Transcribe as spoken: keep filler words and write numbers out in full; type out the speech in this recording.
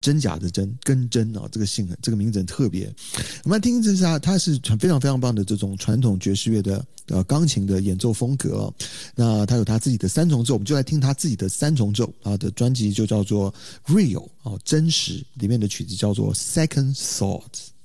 真假的真，根真啊，这个姓这个名字很特别。我们来听这是他，他是非常非常棒的这种传统爵士乐的呃钢琴的演奏风格、哦。那他有他自己的三重奏，我们就来听他自己的三重奏。他的专辑就叫做 Real 哦，真实，里面的曲子叫做 Second Thoughts。